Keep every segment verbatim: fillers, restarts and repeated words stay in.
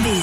Showbiz.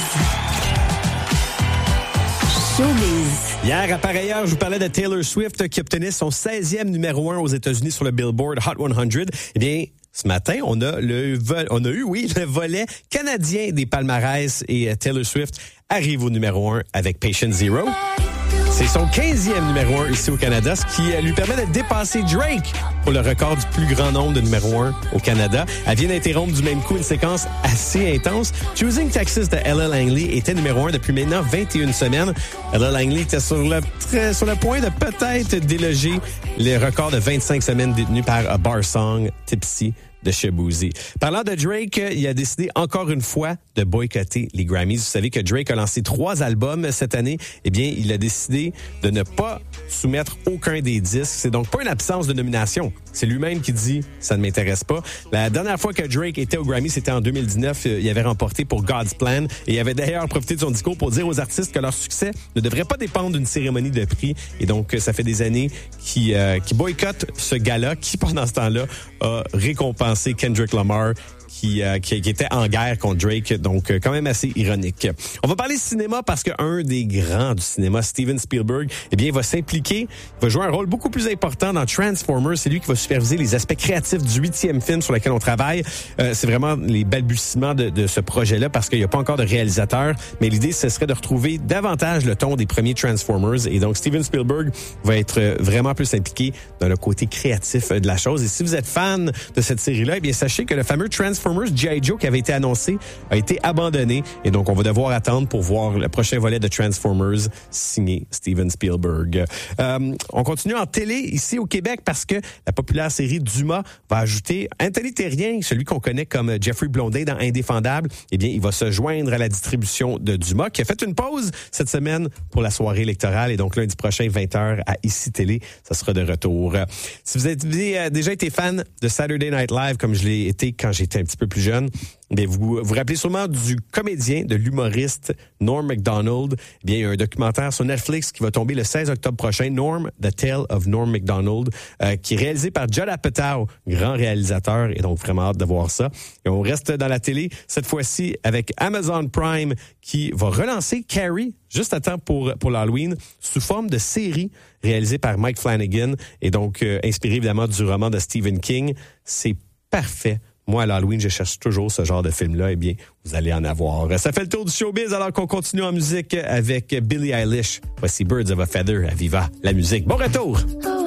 Showbiz. Hier, à pareille heure, je vous parlais de Taylor Swift qui obtenait son seizième numéro un aux États-Unis sur le Billboard Hot cent. Eh bien, ce matin, on a le vol, on a eu, oui, le volet canadien des palmarès et Taylor Swift arrive au numéro un avec Patient Zero. C'est son quinzième numéro un ici au Canada, ce qui lui permet de dépasser Drake pour le record du plus grand nombre de numéro un au Canada. Elle vient d'interrompre du même coup une séquence assez intense. Choosing Texas de Ella Langley était numéro un depuis maintenant vingt et une semaines. Ella Langley était sur le, très, sur le point de peut-être déloger le record de vingt-cinq semaines détenu par A Bar Song Tipsy de Shaboozey. Parlant de Drake, il a décidé encore une fois de boycotter les Grammys. Vous savez que Drake a lancé trois albums cette année. Eh bien, il a décidé de ne pas soumettre aucun des disques. C'est donc pas une absence de nomination. C'est lui-même qui dit « ça ne m'intéresse pas ». La dernière fois que Drake était au Grammy, c'était en deux mille dix-neuf. Il avait remporté pour God's Plan et il avait d'ailleurs profité de son discours pour dire aux artistes que leur succès ne devrait pas dépendre d'une cérémonie de prix. Et donc, ça fait des années qu'il euh, qui boycotte ce gars-là qui, pendant ce temps-là, a récompensé Kendrick Lamar qui, euh, qui, qui était en guerre contre Drake, donc euh, quand même assez ironique. On va parler cinéma parce qu'un des grands du cinéma, Steven Spielberg, eh bien, il va s'impliquer, il va jouer un rôle beaucoup plus important dans Transformers. C'est lui qui va superviser les aspects créatifs du huitième film sur lequel on travaille. Euh, c'est vraiment les balbutiements de, de ce projet-là parce qu'il n'y a pas encore de réalisateur, mais l'idée, ce serait de retrouver davantage le ton des premiers Transformers. Et donc, Steven Spielberg va être vraiment plus impliqué dans le côté créatif de la chose. Et si vous êtes fan de cette série-là, eh bien, sachez que le fameux Transformers G I. Joe qui avait été annoncé a été abandonné et donc on va devoir attendre pour voir le prochain volet de Transformers signé Steven Spielberg. Euh, on continue en télé ici au Québec parce que la populaire série Dumas va ajouter Anthony Thérien, celui qu'on connaît comme Jeffrey Blondet dans Indéfendable. Eh bien, il va se joindre à la distribution de Dumas qui a fait une pause cette semaine pour la soirée électorale et donc lundi prochain, vingt heures à Ici Télé, ça sera de retour. Si vous avez déjà été fan de Saturday Night Live comme je l'ai été quand j'étais un petit peu plus jeune, bien, vous vous rappelez sûrement du comédien, de l'humoriste Norm Macdonald. Bien, il y a un documentaire sur Netflix qui va tomber le seize octobre prochain, Norm, The Tale of Norm Macdonald, euh, qui est réalisé par Judd Apatow, grand réalisateur, et donc vraiment hâte de voir ça. Et on reste dans la télé, cette fois-ci avec Amazon Prime, qui va relancer Carrie, juste à temps pour, pour l'Halloween, sous forme de série réalisée par Mike Flanagan, et donc euh, inspiré évidemment du roman de Stephen King. C'est parfait. Moi, à l'Halloween, je cherche toujours ce genre de film-là. Eh bien, vous allez en avoir. Ça fait le tour du showbiz alors qu'on continue en musique avec Billie Eilish. Voici Birds of a Feather à Viva la musique. Bon retour!